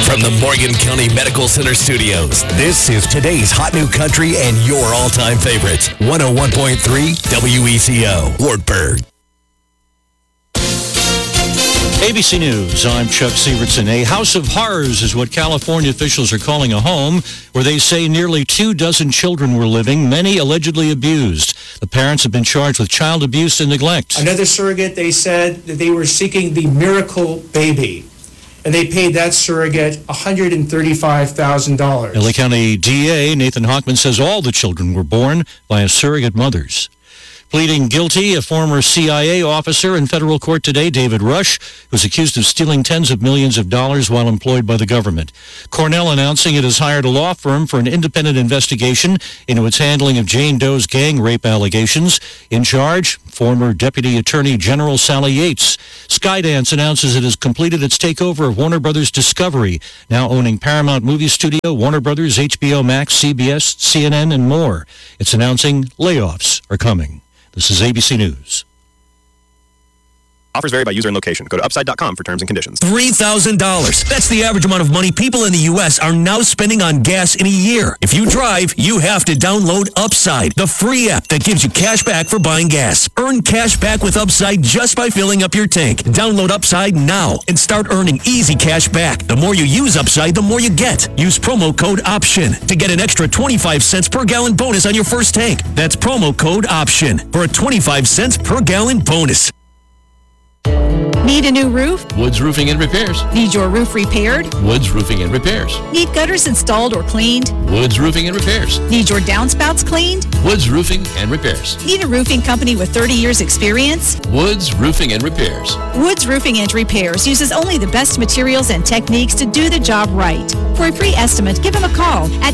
From the Morgan County Medical Center studios, this is today's hot new country and your all-time favorites. 101.3 WECO, Wartburg. ABC News, I'm Chuck Sievertson. A house of horrors is what California officials are calling a home where they say nearly 24 children were living, many allegedly abused. The parents have been charged with child abuse and neglect. Another surrogate, they said that they were seeking the miracle baby, and they paid that surrogate $135,000. LA County DA Nathan Hochman says all the children were born by surrogate mothers. Pleading guilty, a former CIA officer in federal court today, David Rush, was accused of stealing tens of millions of dollars while employed by the government. Cornell announcing it has hired a law firm for an independent investigation into its handling of Jane Doe's gang rape allegations. In charge, former Deputy Attorney General Sally Yates. Skydance announces it has completed its takeover of Warner Brothers Discovery, now owning Paramount Movie Studio, Warner Brothers, HBO Max, CBS, CNN, and more. It's announcing layoffs are coming. This is ABC News. Offers vary by user and location. Go to upside.com for terms and conditions. $3,000. That's the average amount of money people in the U.S. are now spending on gas in a year. If you drive, you have to download Upside, the free app that gives you cash back for buying gas. Earn cash back with Upside just by filling up your tank. Download Upside now and start earning easy cash back. The more you use Upside, the more you get. Use promo code OPTION to get an extra 25 cents per gallon bonus on your first tank. That's promo code OPTION for a 25 cents per gallon bonus. Need a new roof? Woods Roofing and Repairs. Need your roof repaired? Woods Roofing and Repairs. Need gutters installed or cleaned? Woods Roofing and Repairs. Need your downspouts cleaned? Woods Roofing and Repairs. Need a roofing company with 30 years experience? Woods Roofing and Repairs. Woods Roofing and Repairs uses only the best materials and techniques to do the job right. For a free estimate, give them a call at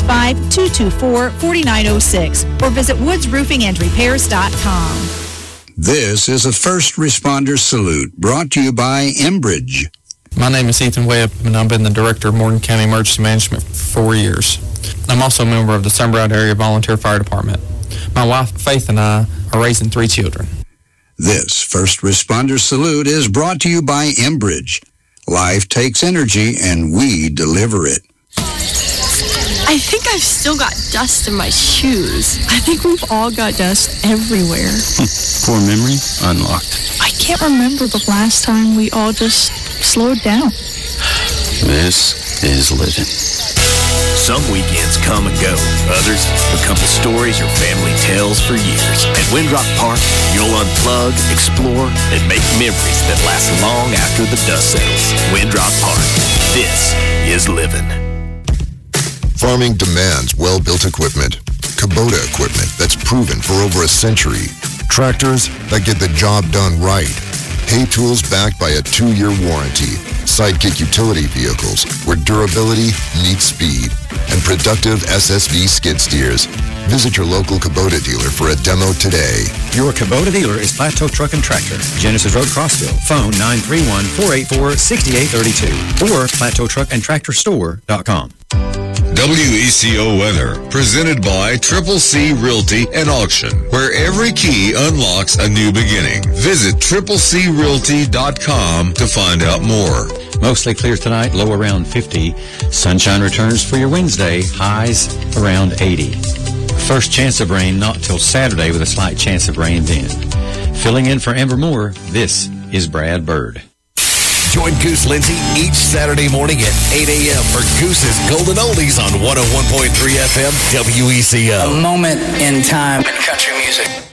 865-224-4906 or visit woodsroofingandrepairs.com. This is a First Responder Salute brought to you by Enbridge. My name is Ethan Webb, and I've been the Director of Morgan County Emergency Management for 4 years. I'm also a member of the Sunbright Area Volunteer Fire Department. My wife, Faith, and I are raising 3 children. This First Responder Salute is brought to you by Enbridge. Life takes energy, and we deliver it. I think I've still got dust in my shoes. I think we've all got dust everywhere. Poor memory unlocked. I can't remember the last time we all just slowed down. This is living. Some weekends come and go. Others become the stories your family tells for years. At Windrock Park, you'll unplug, explore, and make memories that last long after the dust settles. Windrock Park. This is living. Farming demands well-built equipment. Kubota equipment that's proven for over a century. Tractors that get the job done right. Hay tools backed by a 2-year warranty. Sidekick utility vehicles where durability meets speed. And productive SSV skid steers. Visit your local Kubota dealer for a demo today. Your Kubota dealer is Plateau Truck and Tractor, Genesis Road, Crossville. Phone 931-484-6832 or PlateauTruckandTractorStore.com. WECO weather, presented by Triple C Realty and Auction, where every key unlocks a new beginning. Visit TripleCRealty.com to find out more. Mostly clear tonight, low around 50. Sunshine returns for your Wednesday, highs around 80. First chance of rain not till Saturday with a slight chance of rain then. Filling in for Amber Moore, this is Brad Bird. Join Goose Lindsay each Saturday morning at 8 a.m. for Goose's Golden Oldies on 101.3 FM WECO. A moment in time in country music.